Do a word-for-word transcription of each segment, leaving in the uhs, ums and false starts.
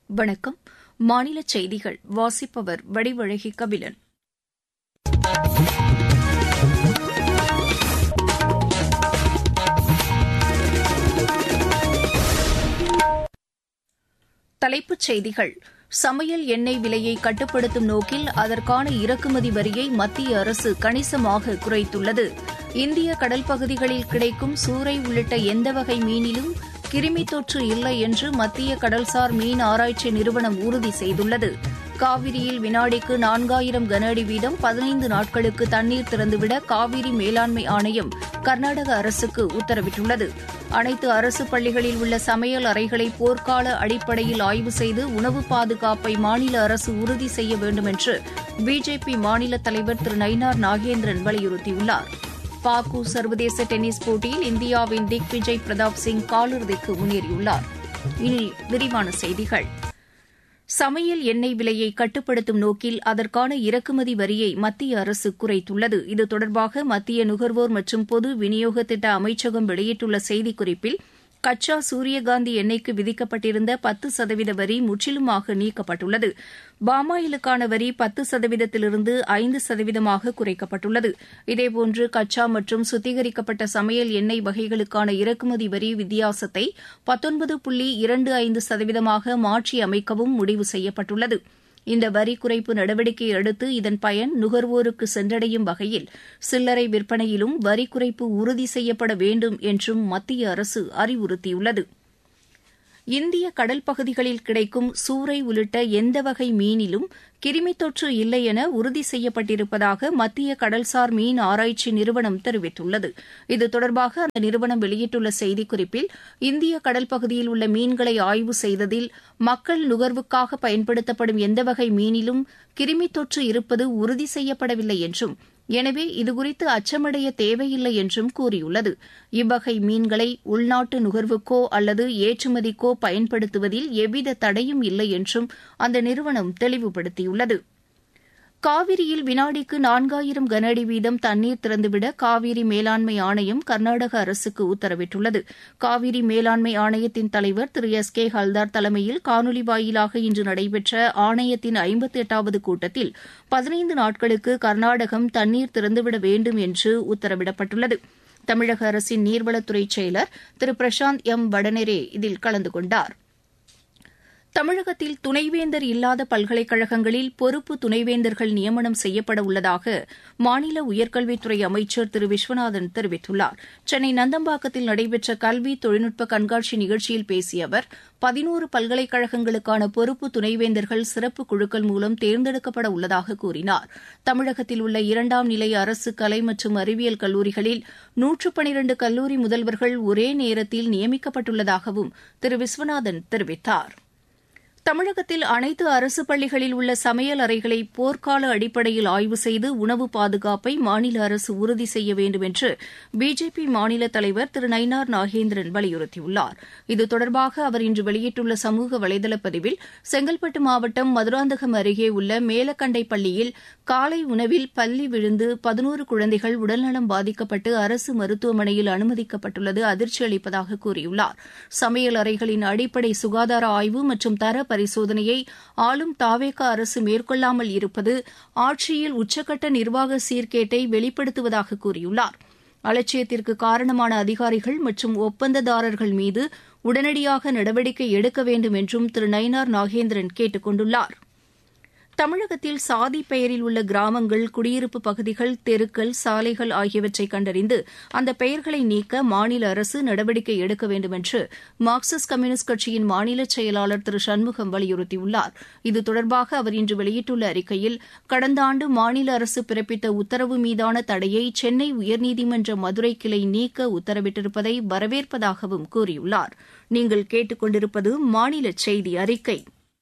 வணக்கம். மாநில செய்திகள் வாசிப்பவர் வடிவழகி கபிலன். தலைப்புச் செய்திகள். சமையல் எண்ணெய் விலையை கட்டுப்படுத்தும் நோக்கில் அதற்கான இறக்குமதி வரியை மத்திய அரசு கணிசமாக குறைத்துள்ளது. இந்திய கடல் பகுதிகளில் கிடைக்கும் சூறை உள்ளிட்ட எந்த வகை மீனிலும் கிருமி தொற்று இல்லை என்று மத்திய கடல்சார் மீன் ஆராய்ச்சி நிறுவனம் உறுதி செய்துள்ளது. காவிரியில் வினாடிக்கு நான்காயிரம் கன அடி வீதம் பதினைந்து நாட்களுக்கு தண்ணீர் திறந்துவிட காவிரி மேலாண்மை ஆணையம் கர்நாடக அரசுக்கு உத்தரவிட்டுள்ளது. அனைத்து அரசு பள்ளிகளில் உள்ள சமையல் அறைகளை போர்க்கால அடிப்படையில் ஆய்வு செய்து உணவு பாதுகாப்பை மாநில அரசு உறுதி செய்ய வேண்டும் என்று பிஜேபி மாநில தலைவர் திரு நயினார் நாகேந்திரன் வலியுறுத்தியுள்ளார். பாக்கு சர்வதேச டென்னிஸ் போட்டியில் இந்தியாவின் திக் விஜய் பிரதாப் சிங் காலிறுதிக்கு முன்னேறியுள்ளார். இனி விரிவான செய்திகள். சமையல் எண்ணெய் விலையை கட்டுப்படுத்தும் நோக்கில் அதற்கான இறக்குமதி வரியை மத்திய அரசு குறைத்துள்ளது. இது தொடர்பாக மத்திய நுகர்வோர் மற்றும் பொது விநியோக திட்ட அமைச்சகம் வெளியிட்டுள்ள செய்திக்குறிப்பில், கச்சா சூரியகாந்தி எண்ணெய்க்கு விதிக்கப்பட்டிருந்த பத்து சதவீத வரி முற்றிலுமாக நீக்கப்பட்டுள்ளது. பாமாயிலுக்கான வரி பத்து சதவீதத்திலிருந்து ஐந்து சதவீதமாக குறைக்கப்பட்டுள்ளது. இதேபோன்று கச்சா மற்றும் சுத்திகரிக்கப்பட்ட சமையல் எண்ணெய் வகைகளுக்கான இறக்குமதி வரி வித்தியாசத்தை பத்தொன்பது புள்ளி இரண்டு ஐந்து சதவீதமாக மாற்றி அமைக்கவும் முடிவு செய்யப்பட்டுள்ளது. இந்த வரி குறைப்பு நடவடிக்கையை அடுத்து இதன் பயன் நுகர்வோருக்கு சென்றடையும் வகையில் சில்லறை விற்பனையிலும் வரி குறைப்பு உறுதி செய்யப்பட வேண்டும் என்றும் மத்திய அரசு அறிவுறுத்தியுள்ளது. இந்திய கடல் பகுதிகளில் கிடைக்கும் சூறை உள்ளிட்ட எந்த வகை மீனிலும் கிருமி தொற்று இல்லை என உறுதி செய்யப்பட்டிருப்பதாக மத்திய கடல்சார் மீன் ஆராய்ச்சி நிறுவனம் தெரிவித்துள்ளது. இது தொடர்பாக அந்த நிறுவனம் வெளியிட்டுள்ள செய்திக்குறிப்பில், இந்திய கடல் பகுதியில் உள்ள மீன்களை ஆய்வு செய்ததில் மக்கள் நுகர்வுக்காக பயன்படுத்தப்படும் எந்த வகை மீனிலும் கிருமி தொற்று இருப்பது உறுதி செய்யப்படவில்லை என்றும், எனவே இதுகுறித்து அச்சமடைய தேவையில்லை என்றும் கூறியுள்ளது. இவ்வகை மீன்களை உள்நாட்டு நுகர்வுக்கோ அல்லது ஏற்றுமதிக்கோ பயன்படுத்துவதில் எவ்வித தடையும் இல்லை என்றும் அந்த நிறுவனம் தெளிவுபடுத்தியுள்ளது. காவிரியில் வினாடிக்கு நான்காயிரம் கன அடி வீதம் தண்ணீர் திறந்துவிட காவிரி மேலாண்மை ஆணையம் கர்நாடக அரசுக்கு உத்தரவிட்டுள்ளது. காவிரி மேலாண்மை ஆணையத்தின் தலைவர் திரு எஸ் கே ஹல்தார் தலைமையில் காணொலி வாயிலாக இன்று நடைபெற்ற ஆணையத்தின் ஐம்பத்தி எட்டாவது கூட்டத்தில் பதினைந்து நாட்களுக்கு கர்நாடகம் தண்ணீர் திறந்துவிட வேண்டும் என்று உத்தரவிடப்பட்டுள்ளது. தமிழக அரசின் நீர்வளத்துறை செயலர் திரு பிரசாந்த் எம் வடநேரே இதில் கலந்து கொண்டார். தமிழகத்தில் துணைவேந்தர் இல்லாத பல்கலைக்கழகங்களில் பொறுப்பு துணைவேந்தர்கள் நியமனம் செய்யப்பட உள்ளதாக மாநில உயர்கல்வித்துறை அமைச்சர் திரு விஸ்வநாதன் தெரிவித்துள்ளார். சென்னை நந்தம்பாக்கத்தில் நடைபெற்ற கல்வி தொழில்நுட்ப கண்காட்சி நிகழ்ச்சியில் பேசிய அவர், பதினோரு பல்கலைக்கழகங்களுக்கான பொறுப்பு துணைவேந்தர்கள் சிறப்பு குழுக்கள் மூலம் தேர்ந்தெடுக்கப்பட உள்ளதாக கூறினார். தமிழகத்தில் உள்ள இரண்டாம் நிலை அரசு கலை மற்றும் அறிவியல் கல்லூரிகளில் நூற்று பனிரண்டு கல்லூரி முதல்வர்கள் ஒரே நேரத்தில் நியமிக்கப்பட்டுள்ளதாகவும் திரு விஸ்வநாதன் தெரிவித்தார். தமிழகத்தில் அனைத்து அரசு பள்ளிகளில் உள்ள சமையல் அறைகளை போர்க்கால அடிப்படையில் ஆய்வு செய்து உணவு பாதுகாப்பை மாநில அரசு உறுதி செய்ய வேண்டும் என்று பிஜேபி மாநில தலைவர் திரு நயினார் நாகேந்திரன் வலியுறுத்தியுள்ளார். இது தொடர்பாக அவர் இன்று வெளியிட்டுள்ள சமூக வலைதள பதிவில், செங்கல்பட்டு மாவட்டம் மதுராந்தகம் அருகே உள்ள மேலக்கண்டை பள்ளியில் காலை உணவில் பல்லி விழுந்து பதினோரு குழந்தைகள் உடல்நலம் பாதிக்கப்பட்டு அரசு மருத்துவமனையில் அனுமதிக்கப்பட்டுள்ளது அதிர்ச்சி அளிப்பதாக கூறியுள்ளார். சமையல் அறைகளின் அடிப்படை சுகாதார ஆய்வு மற்றும் தர பரிசோதனையை ஆளும் தாவேகா அரசு மேற்கொள்ளாமல் இருப்பது ஆட்சியில் உச்சக்கட்ட நிர்வாக சீர்கேட்டை வெளிப்படுத்துவதாக கூறியுள்ளார். அலட்சியத்திற்கு காரணமான அதிகாரிகள் மற்றும் ஒப்பந்ததாரர்கள் மீது உடனடியாக நடவடிக்கை எடுக்க வேண்டும் என்றும் திரு நயினார் நாகேந்திரன் கேட்டுக் கொண்டுள்ளார். தமிழகத்தில் சாதி பெயரில் உள்ள கிராமங்கள், குடியிருப்பு பகுதிகள், தெருக்கள், சாலைகள் ஆகியவற்றை கண்டறிந்து அந்த பெயர்களை நீக்க மாநில அரசு நடவடிக்கை எடுக்க வேண்டும் என்று மார்க்சிஸ்ட் கம்யூனிஸ்ட் கட்சியின் மாநில செயலாளர் திரு சண்முகம் வலியுறுத்தியுள்ளார். இது தொடர்பாக அவர் இன்று வெளியிட்டுள்ள அறிக்கையில், கடந்த ஆண்டு மாநில அரசு பிறப்பித்த உத்தரவு மீதான தடையை சென்னை உயர்நீதிமன்ற மதுரை கிளை நீக்க உத்தரவிட்டிருப்பதை வரவேற்பதாகவும் கூறியுள்ளார். நீங்கள் கேட்டுக் கொண்டிருப்பது மாநில செய்தி அறிக்கை.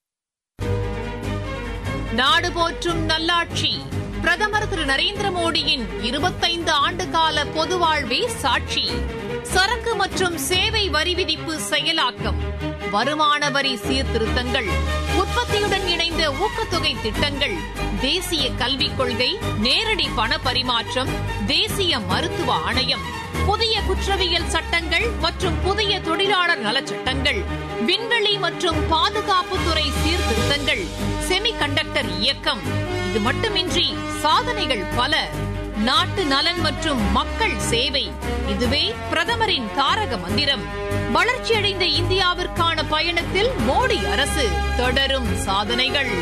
நாடு போற்றும் நல்லாட்சி பிரதமர் திரு நரேந்திர மோடியின் இருபத்தைந்து ஆண்டு கால பொது வாழ்வே சாட்சி. சரக்கு மற்றும் சேவை வரி விதிப்பு செயலாக்கம், வருமான வரி சீர்திருத்தங்கள், உற்பத்தியுடன் இணைந்த ஊக்கத்தொகை திட்டங்கள், தேசிய கல்விக் கொள்கை, நேரடி பண பரிமாற்றம், தேசிய மருத்துவ ஆணையம், புதிய குற்றவியல் சட்டங்கள் மற்றும் புதிய தொழிலாளர் நலச்சட்டங்கள், விண்வெளி மற்றும் பாதுகாப்புத்துறை சீர்திருத்தங்கள், செமிகண்டக்டர் இயக்கம். இது மட்டுமின்றி சாதனைகள் பல. நாட்டு நலன் மற்றும் மக்கள் சேவை, இதுவே பிரதமரின் தாரக மந்திரம். வளர்ச்சியடைந்த இந்தியாவிற்கான பயணத்தில் மோடி அரசு தொடரும் சாதனைகள்.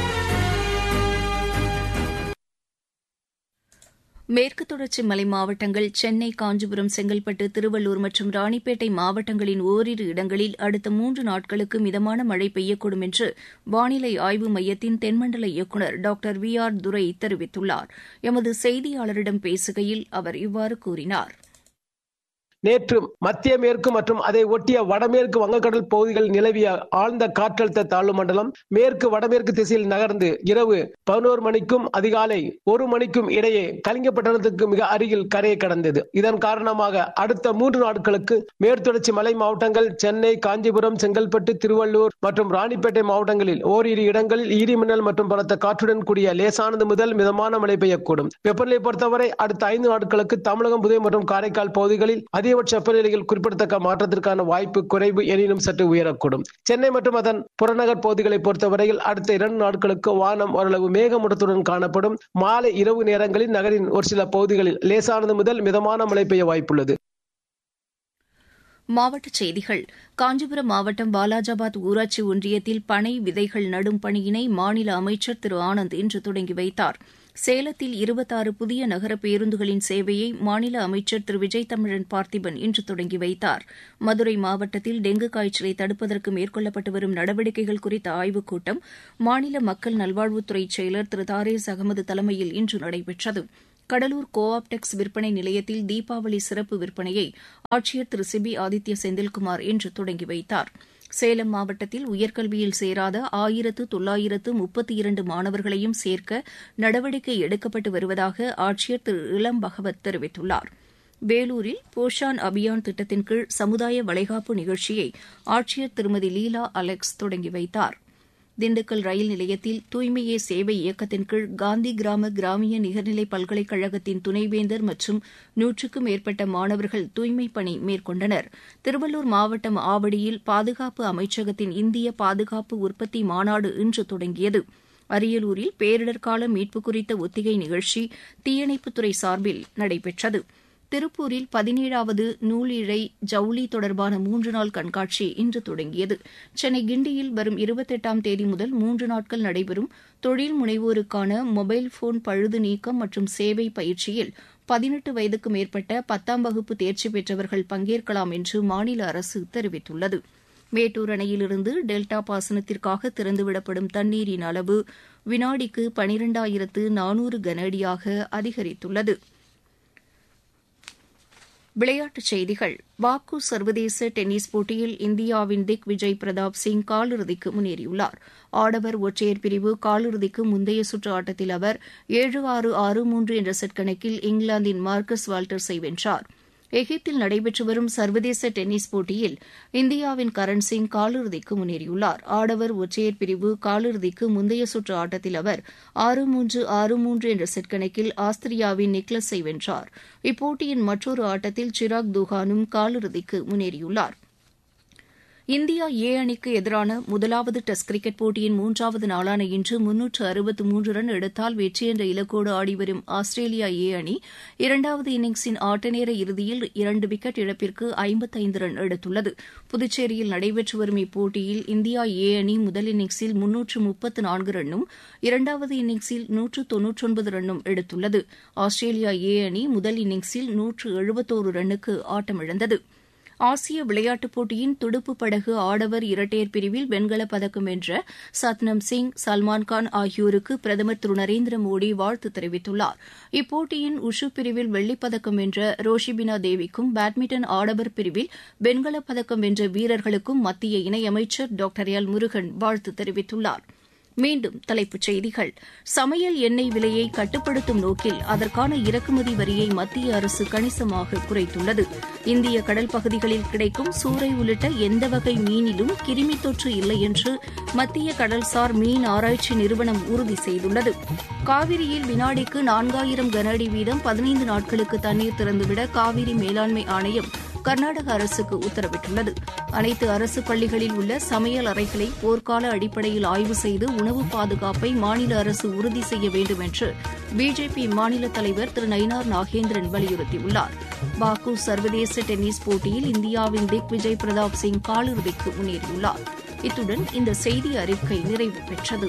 மேற்கு தொடர்ச்சி மலை மாவட்டங்கள், சென்னை, காஞ்சிபுரம், செங்கல்பட்டு, திருவள்ளூர் மற்றும் ராணிப்பேட்டை மாவட்டங்களின் ஓரிரு இடங்களில் அடுத்த மூன்று நாட்களுக்கு மிதமான மழை பெய்யக்கூடும் என்று வானிலை ஆய்வு மையத்தின் தென்மண்டல இயக்குநர் டாக்டர் வி ஆர் துரை தெரிவித்துள்ளார். எமது செய்தியாளரிடம் பேசுகையில் அவர் இவ்வாறு கூறினார். நேற்று மத்திய மேற்கு மற்றும் அதை ஒட்டிய வடமேற்கு வங்கக்கடல் பகுதிகளில் நிலவிய ஆழ்ந்த காற்றழுத்த தாழ்வு மண்டலம் மேற்கு வடமேற்கு திசையில் நகர்ந்து இரவு பதினோரு மணிக்கும் அதிகாலை ஒரு மணிக்கும் இடையே கலிங்கப்பட்டணத்துக்கு மிக அருகில் கரையை கடந்தது. இதன் காரணமாக அடுத்த மூன்று நாட்களுக்கு மேற்குத்தொடர்ச்சி மலை மாவட்டங்கள், சென்னை, காஞ்சிபுரம், செங்கல்பட்டு, திருவள்ளூர் மற்றும் ராணிப்பேட்டை மாவட்டங்களில் ஓரிரு இடங்களில் இடிமின்னல் மற்றும் பலத்த காற்றுடன் கூடிய லேசானது முதல் மிதமான மழை பெய்யக்கூடும். வெப்பநிலை பொறுத்தவரை அடுத்த ஐந்து நாட்களுக்கு தமிழகம், புதுவை மற்றும் காரைக்கால் பகுதிகளில் அதிக அதிகபட்ச வெப்பநிலையில் குறிப்பிடத்தக்க மாற்றத்திற்கான வாய்ப்பு குறைவு, எனினும் சற்று உயரக்கூடும். சென்னை மற்றும் அதன் புறநகர் பகுதிகளை பொறுத்தவரையில் அடுத்த இரண்டு நாட்களுக்கு வானம் ஓரளவு மேகமூட்டத்துடன் காணப்படும். மாலை இரவு நேரங்களில் நகரின் ஒரு சில பகுதிகளில் லேசானது முதல் மிதமான மழை பெய்ய வாய்ப்புள்ளது. மாவட்டச் செய்திகள். காஞ்சிபுரம் மாவட்டம் வாலாஜாபாத் ஊராட்சி ஒன்றியத்தில் பனை விதைகள் நடும் பணியினை மாநில அமைச்சர் திரு ஆனந்த் இன்று தொடங்கி வைத்தார். சேலத்தில் இருபத்தாறு புதிய நகர பேருந்துகளின் சேவையை மாநில அமைச்சர் திரு விஜய் தமிழன் பார்த்திபன் இன்று தொடங்கி வைத்தார். மதுரை மாவட்டத்தில் டெங்கு காய்ச்சலை தடுப்பதற்கு மேற்கொள்ளப்பட்டு வரும் நடவடிக்கைகள் குறித்த ஆய்வுக் கூட்டம் மாநில மக்கள் நல்வாழ்வுத்துறை செயலர் திரு தாரேஸ் அகமது தலைமையில் இன்று நடைபெற்றது. கடலூர் கோ ஆப்டெக்ஸ் விற்பனை நிலையத்தில் தீபாவளி சிறப்பு விற்பனையை ஆட்சியர் திரு சிபி ஆதித்ய செந்தில்குமார் இன்று தொடங்கி வைத்தார். சேலம் மாவட்டத்தில் உயர்கல்வியில் சேராத ஆயிரத்து தொள்ளாயிரத்து முப்பத்தி இரண்டு மாணவர்களையும் சேர்க்க நடவடிக்கை எடுக்கப்பட்டு வருவதாக ஆட்சியர் திரு இளம் பகவத் தெரிவித்துள்ளார். வேலூரில் போஷான் அபியான் திட்டத்தின் கீழ் சமுதாய வளைகாப்பு நிகழ்ச்சியை ஆட்சியர் திருமதி லீலா அலெக்ஸ் தொடங்கி வைத்தார். திண்டுக்கல் ரயில் நிலையத்தில் தூய்மையே சேவை இயக்கத்தின் கீழ் காந்தி கிராம கிராமிய நிகர்நிலை பல்கலைக்கழகத்தின் துணைவேந்தர் மற்றும் நூற்றுக்கும் மேற்பட்ட மாணவர்கள் தூய்மைப் பணி மேற்கொண்டனர். திருவள்ளூர் மாவட்டம் ஆவடியில் பாதுகாப்பு அமைச்சகத்தின் இந்திய பாதுகாப்பு உற்பத்தி மாநாடு இன்று தொடங்கியது. அரியலூரில் பேரிடர் கால மீட்பு குறித்த ஒத்திகை நிகழ்ச்சி தீயணைப்புத்துறை சார்பில் நடைபெற்றது. திருப்பூரில் பதினேழாவது நூலிழை ஜவுளி தொடர்பான மூன்று நாள் கண்காட்சி இன்று தொடங்கியது. சென்னை கிண்டியில் வரும் இருபத்தெட்டாம் தேதி முதல் மூன்று நாட்கள் நடைபெறும் தொழில் முனைவோருக்கான மொபைல் போன் பழுது நீக்கம் மற்றும் சேவை பயிற்சியில் பதினெட்டு வயதுக்கு மேற்பட்ட பத்தாம் வகுப்பு தேர்ச்சி பெற்றவர்கள் பங்கேற்கலாம் என்று மாநில அரசு தெரிவித்துள்ளது. மேட்டூர் அணையிலிருந்து டெல்டா பாசனத்திற்காக திறந்துவிடப்படும் தண்ணீரின் அளவு வினாடிக்கு பனிரெண்டாயிரத்து நானூறு கன அடியாக அதிகரித்துள்ளது. விளையாட்டுச் செய்திகள். பாக்கு சர்வதேச டென்னிஸ் போட்டியில் இந்தியாவின் திக் விஜய் பிரதாப் சிங் காலிறுதிக்கு முன்னேறியுள்ளார். ஆடவர் ஒற்றையர் பிரிவு காலிறுதிக்கு முந்தைய சுற்று ஆட்டத்தில் அவர் ஏழு ஆறு ஆறு மூன்று என்ற செட் கணக்கில் இங்கிலாந்தின் மார்க்கஸ் வால்டர்ஸை வென்றார். எகிப்தில் நடைபெற்று வரும் சர்வதேச டென்னிஸ் போட்டியில் இந்தியாவின் கரண் சிங் காலிறுதிக்கு முன்னேறியுள்ளார். ஆடவர் ஒற்றையர் பிரிவு காலிறுதிக்கு முந்தைய சுற்று ஆட்டத்தில் அவர் ஆறு மூன்று ஆறு மூன்று என்ற செட் கணக்கில் ஆஸ்திரியாவின் நிக்லஸை வென்றார். இப்போட்டியின் மற்றொரு ஆட்டத்தில் சிராக் துகானும் காலிறுதிக்கு முன்னேறியுள்ளார். இந்தியா ஏ அணிக்கு எதிரான முதலாவது டெஸ்ட் கிரிக்கெட் போட்டியின் மூன்றாவது நாளான இன்று முன்னூற்று அறுபத்து மூன்று ரன் எடுத்தால் வெற்றி என்ற இலக்கோடு ஆடிவரும் ஆஸ்திரேலியா ஏ அணி இரண்டாவது இன்னிங்ஸின் ஆட்டநேர இறுதியில் இரண்டு விக்கெட் இழப்பிற்கு ஐம்பத்தைந்து ரன் எடுத்துள்ளது. புதுச்சேரியில் நடைபெற்று வரும் இப்போட்டியில் இந்தியா ஏ அணி முதல் இன்னிங்ஸில் முன்னூற்று முப்பத்து நான்கு ரன்னும் இரண்டாவது இன்னிங்ஸில் நூற்று தொன்னூற்றொன்பது ரன்னும் எடுத்துள்ளது. ஆஸ்திரேலியா ஏ அணி முதல் இன்னிங்ஸில் நூற்று எழுபத்தோரு ரன்னுக்கு ஆட்டமிழந்தது. ஆசிய விளையாட்டுப் போட்டியின் துடுப்பு படகு ஆடவர் இரட்டையர் பிரிவில் வெண்கலப் பதக்கம் வென்ற சத்னம் சிங், சல்மான்கான் ஆகியோருக்கு பிரதமர் திரு நரேந்திர மோடி வாழ்த்து தெரிவித்துள்ளார். இப்போட்டியின் உஷு பிரிவில் வெள்ளிப்பதக்கம் வென்ற ரோஷிபினா தேவிக்கும், பேட்மிண்டன் ஆடவர் பிரிவில் வெண்கலப் பதக்கம் வென்ற வீரர்களுக்கும் மத்திய இணையமைச்சர் டாக்டர் எல் முருகன் வாழ்த்து தெரிவித்துள்ளார். மீண்டும் தலைப்புச் செய்திகள். சமையல் எண்ணெய் விலையை கட்டுப்படுத்தும் நோக்கில் அதற்கான இறக்குமதி வரியை மத்திய அரசு கணிசமாக குறைத்துள்ளது. இந்திய கடல் பகுதிகளில் கிடைக்கும் சூறை உள்ளிட்ட எந்த வகை மீனிலும் கிருமி தொற்று இல்லை என்று மத்திய கடல்சார் மீன் ஆராய்ச்சி நிறுவனம் உறுதி செய்துள்ளது. காவிரியில் வினாடிக்கு நான்காயிரம் கன அடி வீதம் பதினைந்து நாட்களுக்கு தண்ணீர் திறந்துவிட காவிரி மேலாண்மை ஆணையம் கர்நாடக அரசுக்கு உத்தரவிட்டுள்ளது. அனைத்து அரசு பள்ளிகளில் உள்ள சமையல் அறைகளை போர்க்கால அடிப்படையில் ஆய்வு செய்து உணவு பாதுகாப்பை மாநில அரசு உறுதி செய்ய வேண்டும் என்று பிஜேபி மாநில தலைவர் திரு நயினார் நாகேந்திரன் வலியுறுத்தியுள்ளார். பாக்கு சர்வதேச டென்னிஸ் போட்டியில் இந்தியாவின் திக் விஜய் பிரதாப் சிங் காலிறுதிக்கு முன்னேறியுள்ளார். இத்துடன் இந்த செய்தி அறிக்கை நிறைவு பெற்றது.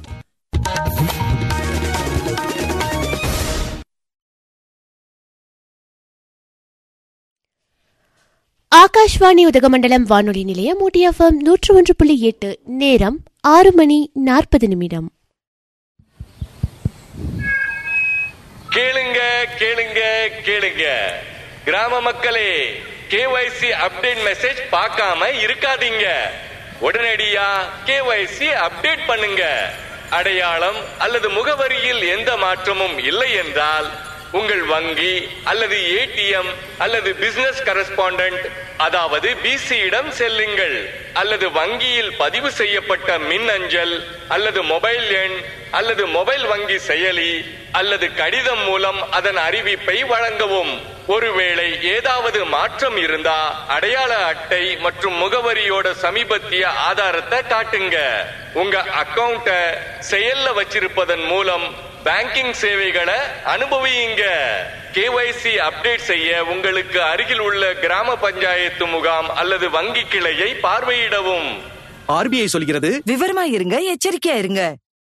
ஆகாஷ்வாணி உதகமண்டலம் வானொலி நிலையம் ஊட்டிஎஃப்எம் நூற்று ஒன்று புள்ளி எட்டு. நேரம் ஆறு மணி நாற்பது நிமிடம். கேளுங்க கேளுங்க கேளுங்க கிராம மக்களே, கேஒய்சி அப்டேட் மெசேஜ் பார்க்காம இருக்காதீங்க. உடனடியா கேஒய்சி அப்டேட் பண்ணுங்க. அடையாளம் அல்லது முகவரியில் எந்த மாற்றமும் இல்லை என்றால் உங்கள் வங்கி அல்லது ஏடிஎம் அல்லது பிசினஸ் கரஸ்பாண்டன்ட் அதாவது பிசியிடம் செல்லுங்கள். அல்லது வங்கியில் பதிவு செய்யப்பட்ட மின் அஞ்சல் அல்லது மொபைல் எண் அல்லது மொபைல் வங்கி செயலி அல்லது கடிதம் மூலம் அதன் அறிவிப்பை வழங்கவும். ஒருவேளை ஏதாவது மாற்றம் இருந்தா அடையாள அட்டை மற்றும் முகவரியோட சமீபத்திய ஆதாரத்தை காட்டுங்க. உங்க அக்கவுண்ட செயல்ல வச்சிருப்பதன் மூலம் பேங்கிங் சேவைகளை அனுபவியுங்க. கேஒய்சி அப்டேட் செய்ய உங்களுக்கு அருகில் உள்ள கிராம பஞ்சாயத்து முகாம் அல்லது வங்கி கிளையை பார்வையிடவும். ஆர்பிஐ சொல்கிறது, விவரமா இருங்க, எச்சரிக்கையா இருங்க.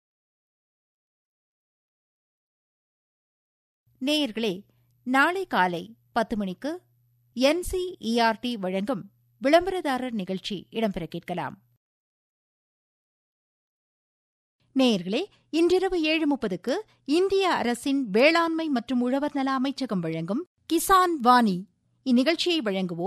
நேயர்களே, நாளை காலை பத்து மணிக்கு என்சிஇஆர்டி வழங்கும் விளம்பரதாரர் நிகழ்ச்சி இடம்பெற கேட்கலாம். நேயர்களே, இன்றிரவு ஏழு முப்பதுக்கு இந்திய அரசின் வேளாண்மை மற்றும் உழவர் நல அமைச்சகம் வழங்கும் கிசான் வாணி. இந்நிகழ்ச்சியை வழங்குவோர்